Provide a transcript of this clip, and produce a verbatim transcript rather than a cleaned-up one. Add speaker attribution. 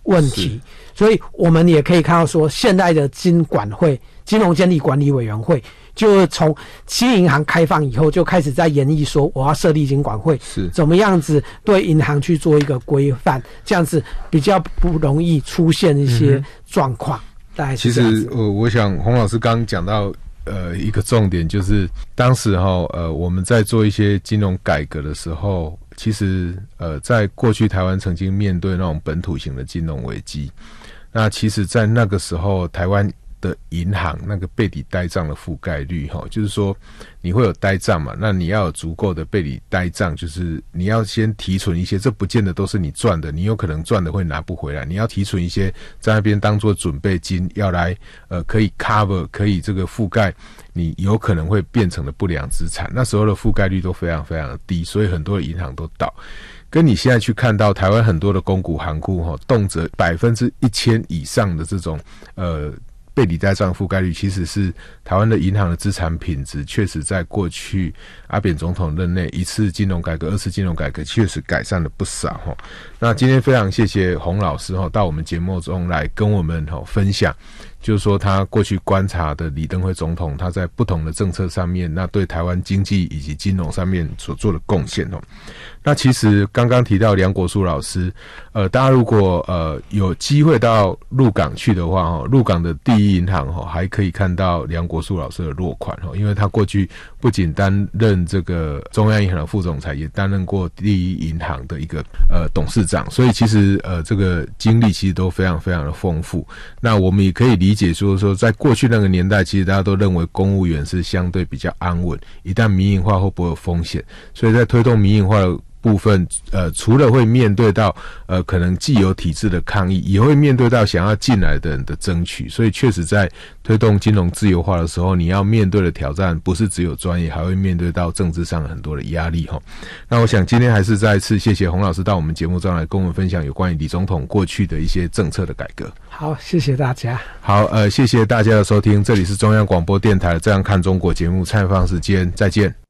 Speaker 1: 问题。所以我们也可以看到说，现在的金管会金融监理管理委员会就从企业银行开放以后就开始在研议说，我要设立金管会，
Speaker 2: 是
Speaker 1: 怎么样子对银行去做一个规范，这样子比较不容易出现一些状况。嗯、大概是这样子。
Speaker 2: 其实我我想洪老师刚刚讲到呃一个重点，就是当时哈呃我们在做一些金融改革的时候，其实呃在过去台湾曾经面对那种本土型的金融危机。那其实在那个时候台湾的银行那个备抵呆账的覆盖率齁，就是说你会有呆账嘛，那你要有足够的备抵呆账，就是你要先提存一些，这不见得都是你赚的，你有可能赚的会拿不回来，你要提存一些在那边当做准备金，要来呃可以 cover 可以这个覆盖你有可能会变成的不良资产，那时候的覆盖率都非常非常的低，所以很多的银行都倒。跟你现在去看到台湾很多的公股行库齁，动辄百分之一千以上的这种呃备抵呆账覆盖率，其实是台湾的银行的资产品质确实在过去阿扁总统任内一次金融改革、二次金融改革确实改善了不少齁。那今天非常谢谢洪老师齁到我们节目中来跟我们齁分享，就是说他过去观察的李登辉总统他在不同的政策上面，那对台湾经济以及金融上面所做的贡献齁。那其实刚刚提到梁国书老师，呃，大家如果呃有机会到鹿港去的话，哈，鹿港的第一银行哈还可以看到梁国书老师的落款哈，因为他过去不仅担任这个中央银行的副总裁，也担任过第一银行的一个呃董事长，所以其实呃这个经历其实都非常非常的丰富。那我们也可以理解说说，在过去那个年代，其实大家都认为公务员是相对比较安稳，一旦民营化会不会有风险，所以在推动民营化的部分，呃，除了会面对到呃可能既有体制的抗议，也会面对到想要进来的人的争取，所以确实在推动金融自由化的时候，你要面对的挑战不是只有专业，还会面对到政治上很多的压力齁。那我想今天还是再一次谢谢洪老师到我们节目中来跟我们分享有关于李总统过去的一些政策的改革。
Speaker 1: 好，谢谢大家。
Speaker 2: 好，呃，谢谢大家的收听，这里是中央广播电台的《这样看中国》节目，蔡放时间，再见。